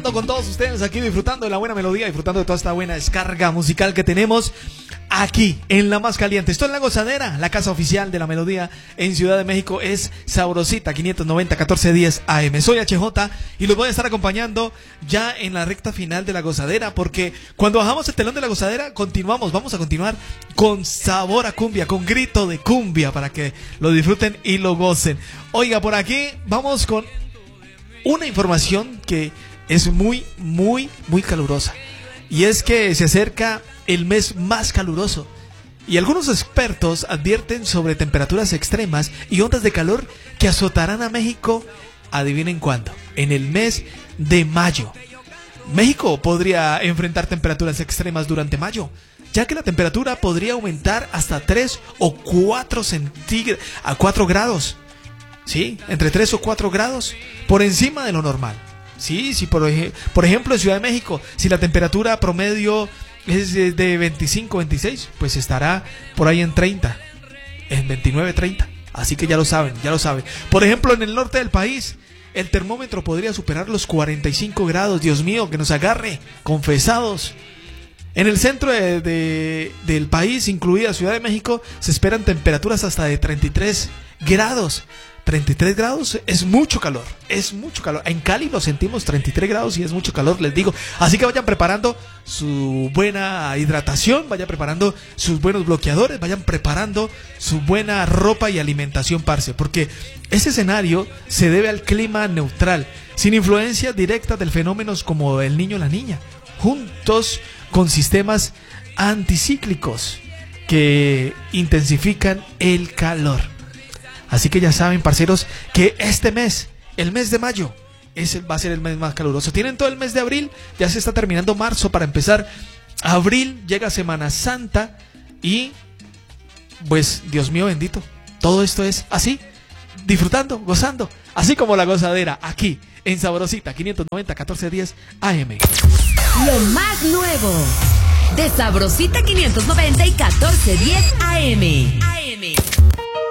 gozando con todos ustedes aquí, disfrutando de la buena melodía, disfrutando de toda esta buena descarga musical que tenemos aquí en La Más Caliente. Esto es La Gozadera, la casa oficial de la melodía en Ciudad de México. Es Sabrosita 590 1410 AM. Soy HJ y los voy a estar acompañando ya en la recta final de La Gozadera, porque cuando bajamos el telón de La Gozadera vamos a continuar con sabor a cumbia, con grito de cumbia, para que lo disfruten y lo gocen. Oiga, por aquí vamos con una información que es muy calurosa, y es que se acerca el mes más caluroso y algunos expertos advierten sobre temperaturas extremas y ondas de calor que azotarán a México. Adivinen cuándo: en el mes de mayo. México podría enfrentar temperaturas extremas durante mayo, ya que la temperatura podría aumentar hasta 3 o 4 grados. Sí, entre 3 o 4 grados por encima de lo normal. Sí, por ejemplo en Ciudad de México, si la temperatura promedio es de 25, 26, pues estará por ahí en 30, en 29, 30. Así que ya lo saben. Por ejemplo, en el norte del país, el termómetro podría superar los 45 grados. Dios mío, que nos agarre confesados. En el centro del país, incluida Ciudad de México, se esperan temperaturas hasta de 33 grados. 33 grados es mucho calor, En Cali lo sentimos 33 grados y es mucho calor, les digo. Así que vayan preparando su buena hidratación, vayan preparando sus buenos bloqueadores, vayan preparando su buena ropa y alimentación, parce, porque ese escenario se debe al clima neutral, sin influencias directas de fenómenos como el Niño o la Niña, juntos con sistemas anticíclicos que intensifican el calor. Así que ya saben, parceros, que este mes, el mes de mayo, va a ser el mes más caluroso. Tienen todo el mes de abril, ya se está terminando marzo para empezar abril, llega Semana Santa y, pues, Dios mío bendito, todo esto es así, disfrutando, gozando, así como La Gozadera, aquí en Sabrosita 590 1410 AM. Lo más nuevo de Sabrosita 590 y 1410 AM.